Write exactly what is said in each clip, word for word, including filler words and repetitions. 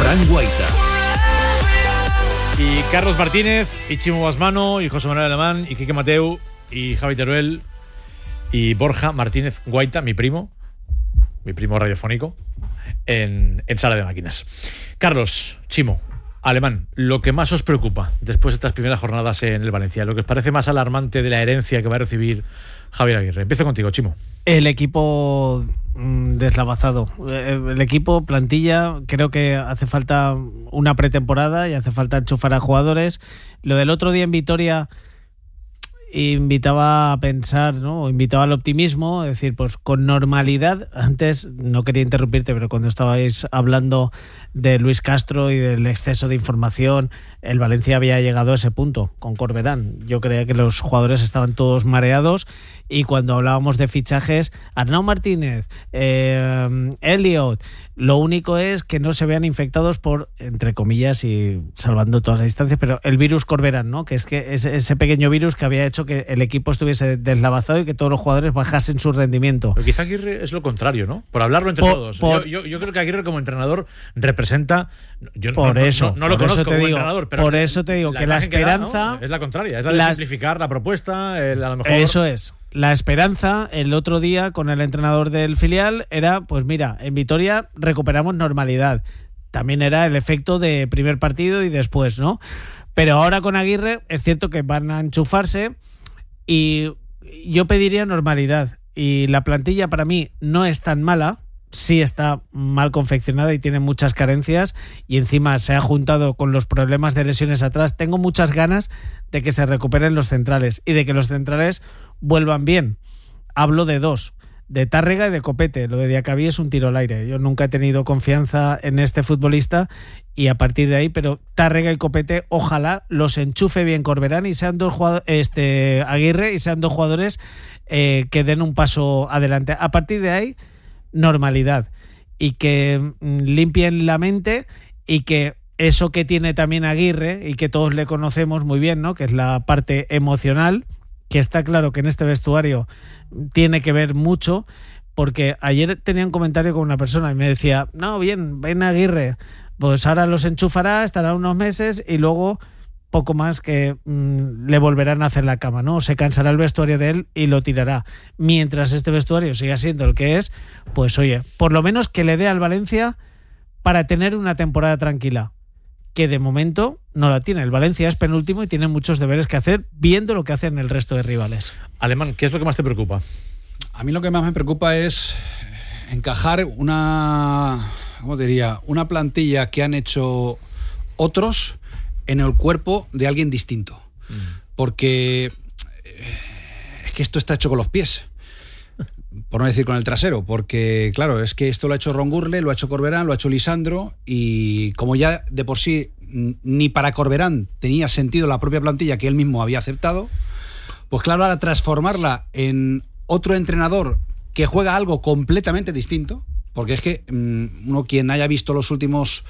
Fran Guaita. Y Carlos Martínez, y Chimo Basmano, y José Manuel Alemán, y Quique Mateu, y Javi Teruel, y Borja Martínez Guaita, mi primo, mi primo radiofónico, en, en Sala de Máquinas. Carlos, Chimo, Alemán, lo que más os preocupa después de estas primeras jornadas en el Valencia, lo que os parece más alarmante de la herencia que va a recibir Javier Aguirre. Empiezo contigo, Chimo. El equipo mmm, deslavazado. El equipo, plantilla, creo que hace falta una pretemporada y hace falta enchufar a jugadores. Lo del otro día en Vitoria invitaba a pensar, ¿no? Invitaba al optimismo, es decir, pues con normalidad. Antes, no quería interrumpirte, pero cuando estabais hablando de Luis Castro y del exceso de información, el Valencia había llegado a ese punto con Corberán. Yo creía que los jugadores estaban todos mareados y cuando hablábamos de fichajes, Arnau Martínez, eh, Elliot, lo único es que no se vean infectados por, entre comillas y salvando todas las distancias, pero el virus Corberán, ¿no? Que es que es ese pequeño virus que había hecho que el equipo estuviese deslavazado y que todos los jugadores bajasen su rendimiento. Pero quizá Aguirre es lo contrario, ¿no? Por hablarlo entre por, todos. Por, yo, yo, yo creo que Aguirre como entrenador representa... Yo por no, eso, no, no, no lo por conozco eso te como digo, entrenador, pero por eso te digo la que la esperanza... Que da, ¿no? Es la contraria, es la de las, simplificar la propuesta, el, a lo mejor... Eso es. La esperanza el otro día con el entrenador del filial era, pues mira, en Vitoria recuperamos normalidad. También era el efecto de primer partido y después, ¿no? Pero ahora con Aguirre es cierto que van a enchufarse y yo pediría normalidad. Y la plantilla para mí no es tan mala, sí está mal confeccionada y tiene muchas carencias y encima se ha juntado con los problemas de lesiones atrás. Tengo muchas ganas de que se recuperen los centrales y de que los centrales vuelvan bien. Hablo de dos, de Tárrega y de Copete. Lo de Diacabí es un tiro al aire. Yo nunca he tenido confianza en este futbolista y a partir de ahí, pero Tárrega y Copete, ojalá los enchufe bien Corberán y sean dos jugadores, este Aguirre y sean dos jugadores eh, que den un paso adelante. A partir de ahí, normalidad y que limpien la mente y que eso que tiene también Aguirre y que todos le conocemos muy bien, ¿no? Que es la parte emocional, que está claro que en este vestuario tiene que ver mucho, porque ayer tenía un comentario con una persona y me decía, no, bien, ven Aguirre, pues ahora los enchufará, estará unos meses y luego poco más que mmm, le volverán a hacer la cama, ¿no? Se cansará el vestuario de él y lo tirará. Mientras este vestuario siga siendo el que es, pues oye, por lo menos que le dé al Valencia para tener una temporada tranquila, que de momento no la tiene. El Valencia es penúltimo y tiene muchos deberes que hacer viendo lo que hacen el resto de rivales. Alemán, ¿qué es lo que más te preocupa? A mí lo que más me preocupa es encajar una, ¿cómo diría? Una plantilla que han hecho otros en el cuerpo de alguien distinto. Mm. Porque es que esto está hecho con los pies, por no decir con el trasero, porque claro, es que esto lo ha hecho Ron Gurle, lo ha hecho Corberán, lo ha hecho Lisandro, y como ya de por sí ni para Corberán tenía sentido la propia plantilla que él mismo había aceptado, pues claro, ahora transformarla en otro entrenador que juega algo completamente distinto, porque es que um, uno quien haya visto los últimos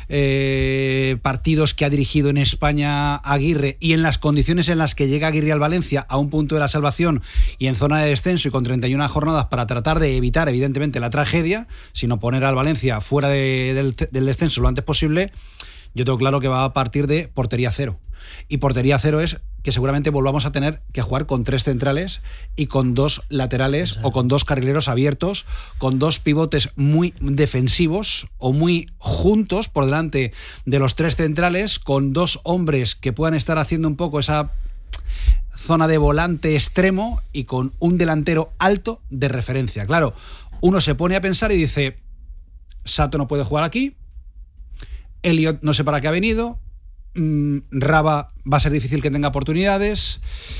eh, partidos que ha dirigido en España Aguirre y en las condiciones en las que llega Aguirre al Valencia a un punto de la salvación y en zona de descenso y con treinta y una jornadas para tratar de evitar evidentemente la tragedia, sino poner al Valencia fuera de, del, del descenso lo antes posible, yo tengo claro que va a partir de portería cero. Y portería cero es que seguramente volvamos a tener que jugar con tres centrales y con dos laterales, sí, o con dos carrileros abiertos, con dos pivotes muy defensivos o muy juntos por delante de los tres centrales, con dos hombres que puedan estar haciendo un poco esa zona de volante extremo y con un delantero alto de referencia. Claro, uno se pone a pensar y dice, Sato no puede jugar aquí, Elliot no sé para qué ha venido, Raba va a ser difícil que tenga oportunidades,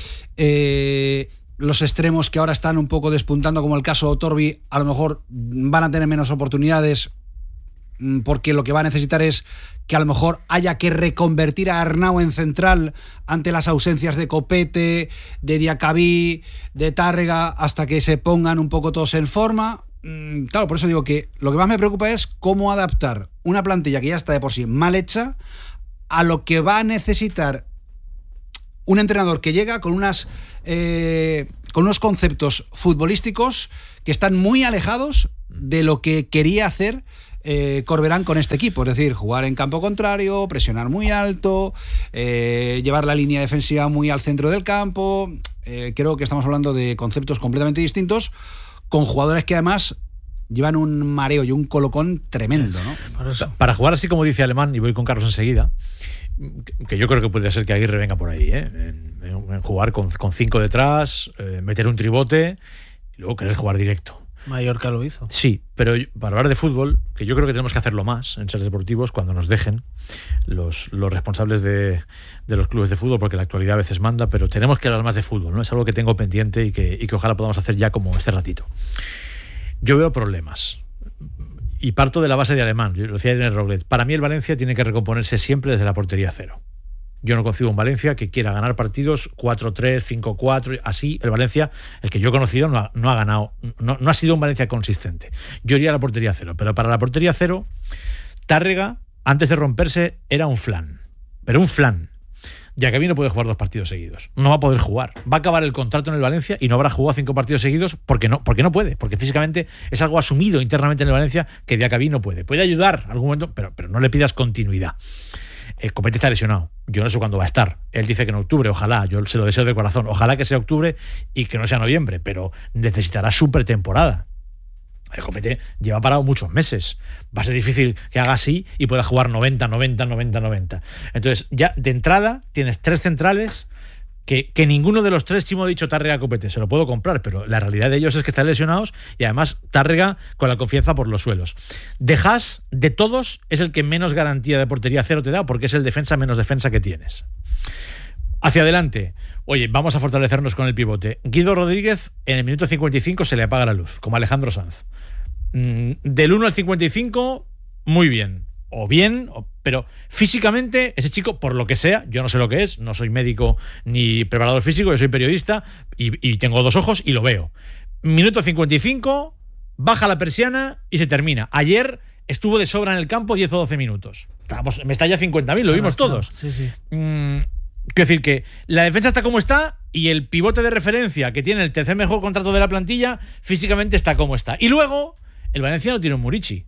eh, los extremos que ahora están un poco despuntando, como el caso de Otorbi, a lo mejor van a tener menos oportunidades porque lo que va a necesitar es que a lo mejor haya que reconvertir a Arnau en central ante las ausencias de Copete, de Diacabí, de Tárrega, hasta que se pongan un poco todos en forma. Claro, por eso digo que lo que más me preocupa es cómo adaptar una plantilla que ya está de por sí mal hecha a lo que va a necesitar un entrenador que llega con unas eh, con unos conceptos futbolísticos que están muy alejados de lo que quería hacer eh, Corberán con este equipo, es decir, jugar en campo contrario, presionar muy alto, eh, llevar la línea defensiva muy al centro del campo. Eh, creo que estamos hablando de conceptos completamente distintos, con jugadores que además llevan un mareo y un colocón tremendo, ¿no? Para jugar así como dice Alemán, y voy con Carlos enseguida, que yo creo que puede ser que Aguirre venga por ahí, ¿eh? en, en, en jugar con, con cinco detrás, eh, meter un tribote y luego querer jugar directo. Mallorca lo hizo. Sí, pero para hablar de fútbol, que yo creo que tenemos que hacerlo más en Ser Deportivos cuando nos dejen los, los responsables de, de los clubes de fútbol, porque la actualidad a veces manda, pero tenemos que hablar más de fútbol, ¿no? Es algo que tengo pendiente y que, y que ojalá podamos hacer ya como este ratito. Yo veo problemas. Y parto de la base de Alemán, yo lo decía Irene Roglet. Para mí el Valencia tiene que recomponerse siempre desde la portería cero. Yo no concibo un Valencia que quiera ganar partidos cuatro tres, cinco cuatro, así. El Valencia, el que yo he conocido, no ha, no ha ganado, no, no ha sido un Valencia consistente. Yo iría a la portería cero, pero para la portería cero, Tárrega, antes de romperse, era un flan. Pero un flan. Diacabí no puede jugar dos partidos seguidos. No va a poder jugar. Va a acabar el contrato en el Valencia y no habrá jugado cinco partidos seguidos porque no, porque no puede. Porque físicamente es algo asumido internamente en el Valencia que Diacabí no puede. Puede ayudar algún momento, pero, pero no le pidas continuidad. El Copete está lesionado. Yo no sé cuándo va a estar. Él dice que en octubre, ojalá. Yo se lo deseo de corazón. Ojalá que sea octubre y que no sea noviembre, pero necesitará su pretemporada. El Copete lleva parado muchos meses. Va a ser difícil que haga así y pueda jugar noventa, noventa, noventa, noventa. Entonces, ya de entrada tienes tres centrales que, que ninguno de los tres, Chimo ha dicho Tárrega, Copete, se lo puedo comprar, pero la realidad de ellos es que están lesionados y además Tárrega con la confianza por los suelos. De Haas, de todos, es el que menos garantía de portería cero te da porque es el defensa menos defensa que tienes. Hacia adelante, oye, vamos a fortalecernos con el pivote. Guido Rodríguez, en el minuto cincuenta y cinco se le apaga la luz, como Alejandro Sanz. Mm, del uno al cincuenta y cinco, muy bien. O bien, o, pero físicamente, ese chico, por lo que sea, yo no sé lo que es, no soy médico ni preparador físico, yo soy periodista y, y tengo dos ojos y lo veo. Minuto cincuenta y cinco, baja la persiana y se termina. Ayer estuvo de sobra en el campo diez o doce minutos. Estábamos, me está ya cincuenta mil, lo vimos todos. Sí, sí. Mm, Quiero decir que la defensa está como está y el pivote de referencia que tiene el tercer mejor contrato de la plantilla físicamente está como está. Y luego, el Valencia no tiene un Murici.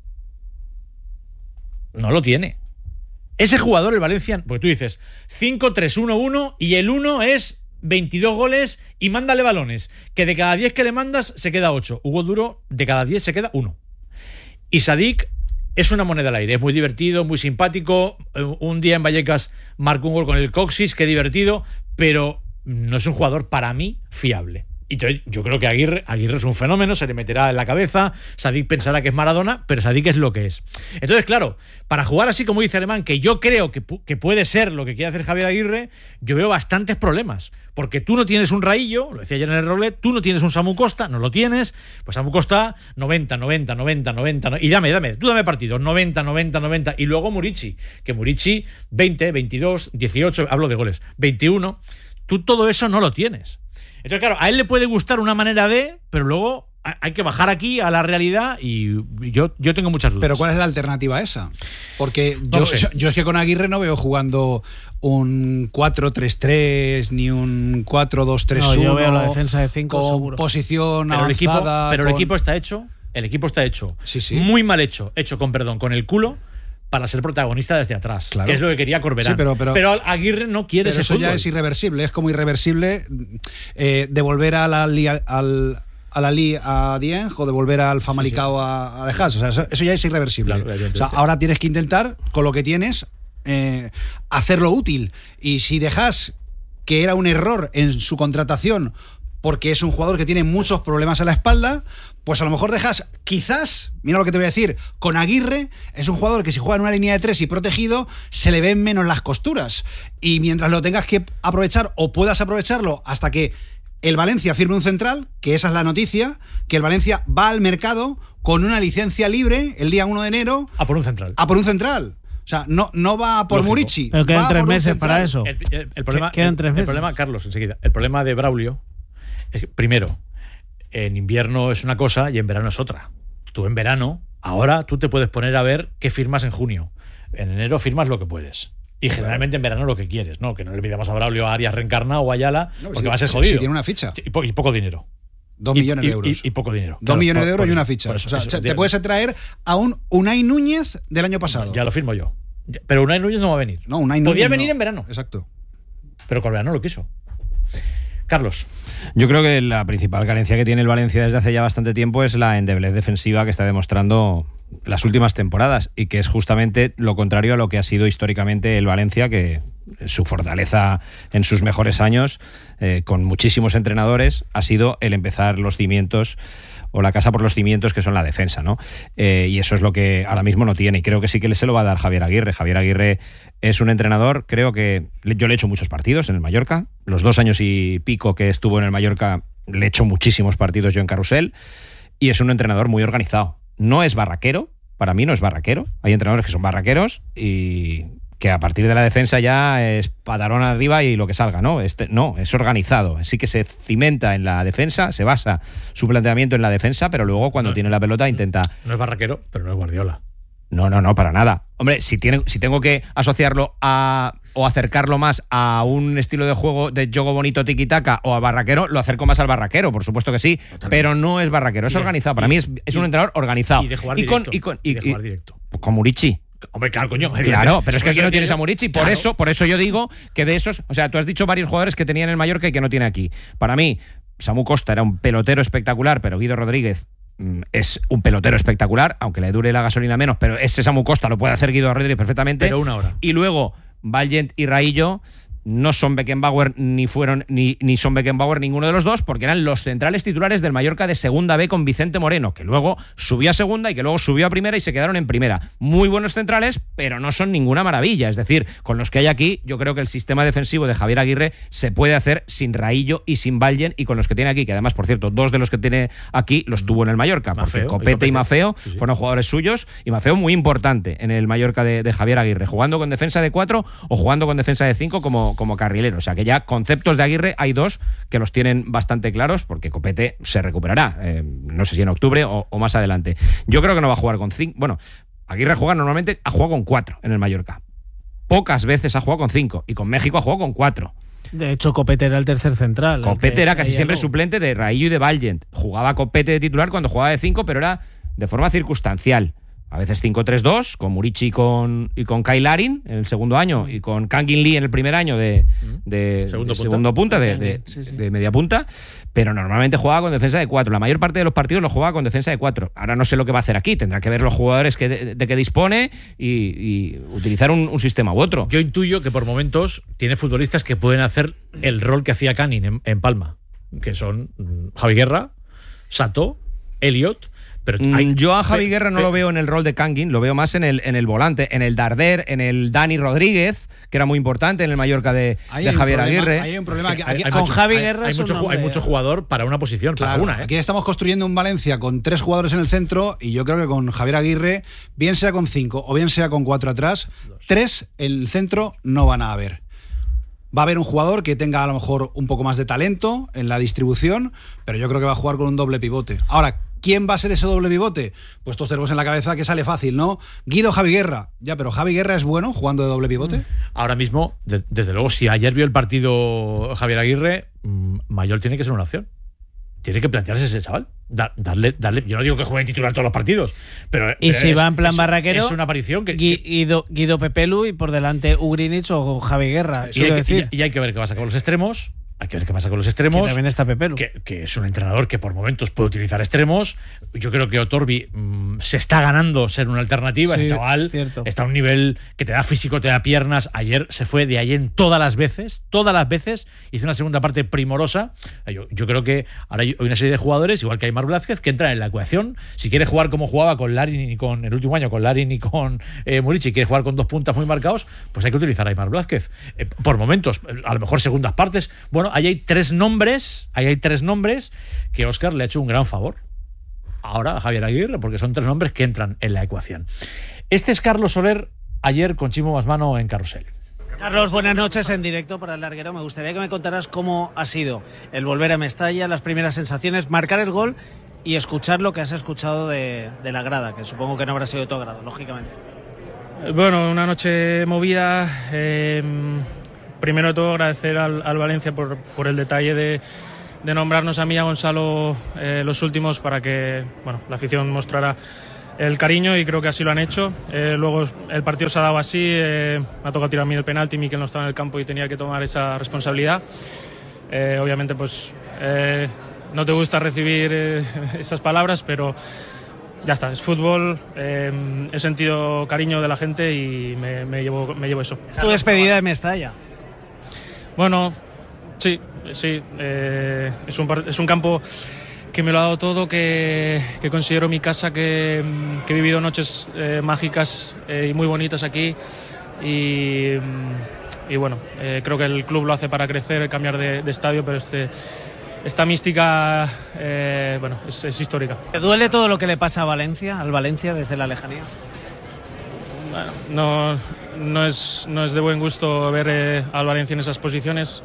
No lo tiene. Ese jugador, el Valencia, porque tú dices cinco tres uno uno y el uno es veintidós goles y mándale balones. Que de cada diez que le mandas se queda ocho. Hugo Duro, de cada diez se queda uno. Y Sadik es una moneda al aire, es muy divertido, muy simpático. Un día en Vallecas marcó un gol con el Coxis, qué divertido, pero no es un jugador para mí fiable. Y entonces, yo creo que Aguirre, Aguirre es un fenómeno, se le meterá en la cabeza, Sadik pensará que es Maradona, pero Sadik es lo que es. Entonces, claro, para jugar así como dice Alemán, que yo creo que, que puede ser lo que quiere hacer Javier Aguirre, yo veo bastantes problemas. Porque tú no tienes un Raillo, lo decía ayer en el Roblet, tú no tienes un Samu Costa, no lo tienes, pues Samu Costa noventa, noventa, noventa, noventa, y dame, dame, tú dame partidos, noventa, noventa, noventa, y luego Murici, que Murici veinte, veintidós, dieciocho, hablo de goles, veintiuno, tú todo eso no lo tienes. Entonces, claro, a él le puede gustar una manera de, pero luego hay que bajar aquí a la realidad y yo, yo tengo muchas dudas. Pero ¿cuál es la alternativa a esa? Porque yo, no sé. yo, yo es que con Aguirre no veo jugando un cuatro tres tres ni un cuatro dos tres uno. No, yo veo la defensa de cinco con seguro. Posición pero el equipo, avanzada. pero con... el equipo está hecho, el equipo está hecho, sí, sí. muy mal hecho, hecho con perdón, con el culo, para ser protagonista desde atrás, claro. Que es lo que quería Corberán. Sí, pero, pero, pero Aguirre no quiere pero ese eso fútbol. ya es irreversible, es como irreversible eh, devolver a la al a la Li a Dieng o devolver al Famalicão sí, sí. a, a De Haas. O sea, eso, eso ya es irreversible. Claro, o sea, ahora tienes que intentar, con lo que tienes, eh, hacerlo útil. Y si De Haas, que era un error en su contratación, porque es un jugador que tiene muchos problemas en la espalda, pues a lo mejor De Haas, quizás, mira lo que te voy a decir, con Aguirre, es un jugador que si juega en una línea de tres y protegido, se le ven menos las costuras. Y mientras lo tengas que aprovechar o puedas aprovecharlo hasta que el Valencia firme un central, que esa es la noticia, que el Valencia va al mercado con una licencia libre el día uno de enero. A por un central. A por un central. O sea, no, no va por Lógico. Murici. Pero quedan tres meses para eso. El, el, el problema, quedan tres el, meses. El problema, Carlos, enseguida. El problema de Braulio es que, primero, en invierno es una cosa y en verano es otra. Tú en verano, ahora tú te puedes poner a ver qué firmas en junio. En enero firmas lo que puedes. Y generalmente en verano lo que quieres, ¿no? Que no le pidamos a Braulio, a Arias reencarnado o a Ayala, no, porque si, va a ser jodido. Si tiene una ficha. Y, po- y poco dinero. Dos y, millones y, de euros. Y, y poco dinero. Dos Claro, millones por, de euros por y una eso, ficha. Eso, o sea, eso, te puedes traer a un Unai Núñez del año pasado. Ya lo firmo yo. Pero Unai Núñez no va a venir. No, Unai Núñez Podía venir no. en verano. Exacto. Pero con verano lo quiso. Carlos. Yo creo que la principal carencia que tiene el Valencia desde hace ya bastante tiempo es la endeblez defensiva que está demostrando las últimas temporadas y que es justamente lo contrario a lo que ha sido históricamente el Valencia, que su fortaleza en sus mejores años, eh, con muchísimos entrenadores, ha sido el empezar los cimientos o la casa por los cimientos, que son la defensa, ¿no? Eh, y eso es lo que ahora mismo no tiene, y creo que sí que se lo va a dar Javier Aguirre. Javier Aguirre es un entrenador, creo que yo le he hecho muchos partidos en el Mallorca, los dos años y pico que estuvo en el Mallorca le he hecho muchísimos partidos yo en Carrusel, y es un entrenador muy organizado. No es barraquero, para mí no es barraquero, hay entrenadores que son barraqueros y que a partir de la defensa ya es patarón arriba y lo que salga, ¿no? Este, no, es organizado. Sí que se cimenta en la defensa, se basa su planteamiento en la defensa, pero luego cuando no, tiene la pelota intenta... No es barraquero, pero no es Guardiola. No, no, no, para nada. Hombre, si, tiene, si tengo que asociarlo a o acercarlo más a un estilo de juego de juego bonito tiki-taka o a barraquero, lo acerco más al barraquero, por supuesto que sí, totalmente. Pero no es barraquero, es y organizado. De, Para y, mí es, es y, un entrenador organizado. Y de jugar y directo. Con, y con, y, y de jugar directo. Con Murici. Hombre, claro, coño. Claro, pero es que aquí no tienes a Murici. Por claro. eso, por eso yo digo que de esos... O sea, tú has dicho varios jugadores que tenía en el Mallorca y que no tiene aquí. Para mí, Samu Costa era un pelotero espectacular, pero Guido Rodríguez mm, es un pelotero espectacular, aunque le dure la gasolina menos, pero ese Samu Costa lo puede hacer Guido Rodríguez perfectamente. Pero una hora. Y luego, Valiant y Raillo no son Beckenbauer ni fueron ni, ni son Beckenbauer ninguno de los dos, porque eran los centrales titulares del Mallorca de segunda B con Vicente Moreno, que luego subió a segunda y que luego subió a primera y se quedaron en primera. Muy buenos centrales, pero no son ninguna maravilla. Es decir, con los que hay aquí, yo creo que el sistema defensivo de Javier Aguirre se puede hacer sin Raillo y sin Valiant, y con los que tiene aquí, que además, por cierto, dos de los que tiene aquí los tuvo en el Mallorca, Mafeo, porque Copete y, Copete. y Mafeo sí, sí. fueron jugadores suyos, y Mafeo muy importante en el Mallorca de, de Javier Aguirre, jugando con defensa de cuatro o jugando con defensa de cinco como, como carrilero. O sea, que ya conceptos de Aguirre hay dos que los tienen bastante claros, porque Copete se recuperará, eh, no sé si en octubre o, o más adelante. Yo creo que no va a jugar con cinco. Bueno, Aguirre juega normalmente, ha jugado con cuatro en el Mallorca. Pocas veces ha jugado con cinco, y con México ha jugado con cuatro. De hecho, Copete era el tercer central. Copete era casi siempre suplente de Raillo y de Valiant. Jugaba Copete de titular cuando jugaba de cinco, pero era de forma circunstancial. A veces cinco tres dos, con Murici y con, y con Kyle Larin en el segundo año, y con Kangin Lee en el primer año de, de, segundo, de punta. segundo punta, de, de, sí, sí. de media punta, pero normalmente jugaba con defensa de cuatro. La mayor parte de los partidos lo jugaba con defensa de cuatro. Ahora no sé lo que va a hacer aquí, tendrá que ver los jugadores que de, de que dispone y, y utilizar un, un sistema u otro. Yo intuyo que por momentos tiene futbolistas que pueden hacer el rol que hacía Canning en, en Palma, que son Javi Guerra, Sato, Elliot. Pero hay, yo a Javi pe, Guerra no pe, lo veo en el rol de Kangin, lo veo más en el, en el volante, en el Darder, en el Dani Rodríguez, que era muy importante en el Mallorca de, de Javier problema, Aguirre. Hay un problema. Aquí, hay, hay con mucho, Javi hay, Guerra hay, es mucho, un hombre, hay mucho jugador para una posición, claro, para una. ¿eh? Aquí estamos construyendo un Valencia con tres jugadores en el centro, y yo creo que con Javier Aguirre, bien sea con cinco o bien sea con cuatro atrás, Dos. tres en el centro no van a haber. Va a haber un jugador que tenga a lo mejor un poco más de talento en la distribución, pero yo creo que va a jugar con un doble pivote. Ahora, ¿quién va a ser ese doble pivote? Pues todos tenemos en la cabeza que sale fácil, ¿no? Guido, Javi Guerra. Ya, pero ¿Javi Guerra es bueno jugando de doble pivote? Ahora mismo, de, desde luego, si ayer vio el partido Javier Aguirre, mmm, Mayol tiene que ser una opción. Tiene que plantearse ese chaval. Da, darle, darle. Yo no digo que juegue titular todos los partidos, pero. Y pero si es, va en plan es, barraquero. Es una aparición que. Guido, Guido Pepelu y por delante Ugrinich o Javi Guerra. Y hay, que, y, y hay que ver qué pasa con los extremos. Hay que ver qué pasa con los extremos. Que también está Pepelu. Que, que es un entrenador que por momentos puede utilizar extremos. Yo creo que Otorbi mmm, se está ganando ser una alternativa. Sí, ese chaval cierto. Está a un nivel que te da físico, te da piernas. Ayer se fue de Allen todas las veces. Todas las veces. Hizo una segunda parte primorosa. Yo, yo creo que ahora hay una serie de jugadores, igual que Aimar Blázquez, que entran en la ecuación. Si quiere jugar como jugaba con Larin y con el último año, con Larin y con eh, Murici, quiere jugar con dos puntas muy marcados, pues hay que utilizar a Aimar Blázquez. Eh, por momentos, a lo mejor segundas partes. Bueno, ahí hay tres nombres, ahí hay tres nombres que Óscar le ha hecho un gran favor ahora a Javier Aguirre, porque son tres nombres que entran en la ecuación. Este es Carlos Soler, ayer con Chimo Basmano en Carrusel. Carlos, buenas noches en directo para el Larguero. Me gustaría que me contaras cómo ha sido el volver a Mestalla, las primeras sensaciones, marcar el gol y escuchar lo que has escuchado de, de la grada, que supongo que no habrá sido de tu agrado, lógicamente. Bueno, una noche movida. Eh, primero de todo agradecer al, al Valencia por, por el detalle de, de nombrarnos a mí y a Gonzalo eh, los últimos para que bueno, la afición mostrara el cariño, y creo que así lo han hecho. Eh, luego el partido se ha dado así, eh, me ha tocado tirar a mí el penalti, Mikel no estaba en el campo y tenía que tomar esa responsabilidad. Eh, obviamente pues eh, no te gusta recibir eh, esas palabras, pero ya está, es fútbol, eh, he sentido cariño de la gente y me, me, llevo, me llevo eso. Tu despedida de Mestalla. Bueno, sí, sí, eh, es, un, es un campo que me lo ha dado todo, que, que considero mi casa, que, que he vivido noches eh, mágicas eh, y muy bonitas aquí, y, y bueno, eh, creo que el club lo hace para crecer, cambiar de, de estadio, pero este... Esta mística, eh, bueno, es, es histórica. ¿Te duele todo lo que le pasa a Valencia, al Valencia desde la lejanía? Bueno, no, no, es, no es de buen gusto ver eh, al Valencia en esas posiciones,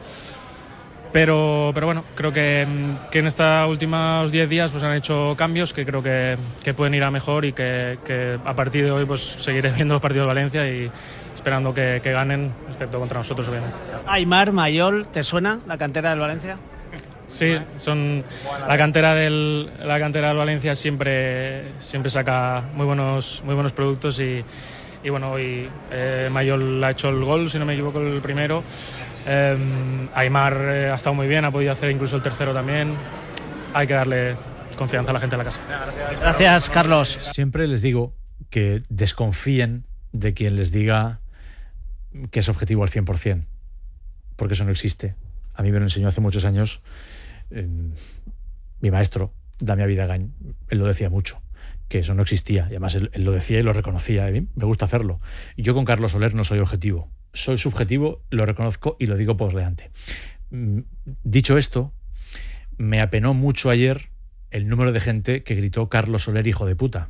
pero, pero bueno, creo que, que en estos últimos diez días pues han hecho cambios que creo que, que pueden ir a mejor, y que, que a partir de hoy pues seguiré viendo los partidos de Valencia y esperando que, que ganen, excepto contra nosotros, obviamente. Aimar, Mayol, ¿te suena la cantera del Valencia? Sí, son la cantera del la cantera del Valencia siempre siempre saca muy buenos muy buenos productos, y, y bueno, hoy eh, Mayol ha hecho el gol, si no me equivoco, el primero. Eh, Aimar eh, ha estado muy bien, ha podido hacer incluso el tercero también. Hay que darle confianza a la gente de la casa. Gracias, Carlos. Siempre les digo que desconfíen de quien les diga que es objetivo al cien por ciento, porque eso no existe. A mí me lo enseñó hace muchos años eh, mi maestro, Damián Vidagañ. Él lo decía mucho, que eso no existía, y además él, él lo decía y lo reconocía. A mí me gusta hacerlo. Y yo con Carlos Soler no soy objetivo, soy subjetivo, lo reconozco y lo digo por delante. Dicho esto, me apenó mucho ayer el número de gente que gritó Carlos Soler hijo de puta.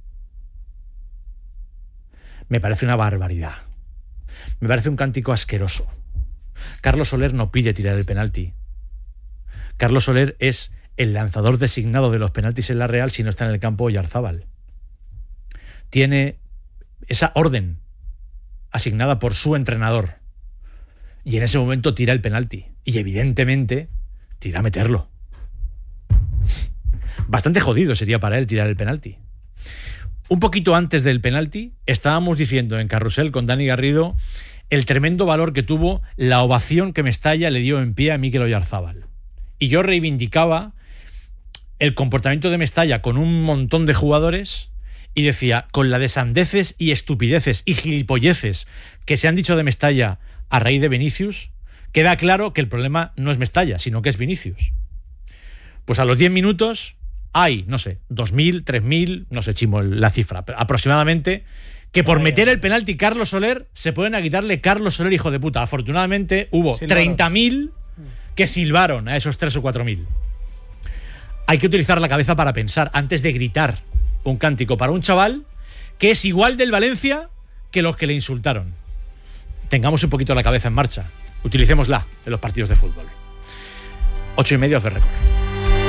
Me parece una barbaridad, me parece un cántico asqueroso. Carlos Soler no pide tirar el penalti. Carlos Soler es el lanzador designado de los penaltis en la Real si no está en el campo Oyarzábal. Tiene esa orden asignada por su entrenador, y en ese momento tira el penalti, y evidentemente tira a meterlo. Bastante jodido sería para él tirar el penalti. Un poquito antes del penalti estábamos diciendo en Carrusel con Dani Garrido el tremendo valor que tuvo la ovación que Mestalla le dio en pie a Mikel Oyarzábal. Y yo reivindicaba el comportamiento de Mestalla con un montón de jugadores y decía, con la de sandeces y estupideces y gilipolleces que se han dicho de Mestalla a raíz de Vinicius, queda claro que el problema no es Mestalla, sino que es Vinicius. Pues a los diez minutos hay, no sé, dos mil, tres mil, no sé, chimo la cifra, pero aproximadamente, que por meter el penalti Carlos Soler se pueden a quitarle Carlos Soler hijo de puta. Afortunadamente hubo treinta mil que silbaron a esos tres o cuatro mil. Hay que utilizar la cabeza para pensar antes de gritar un cántico para un chaval que es igual del Valencia que los que le insultaron. Tengamos un poquito la cabeza en marcha, utilicémosla en los partidos de fútbol. Ocho y medio de récord.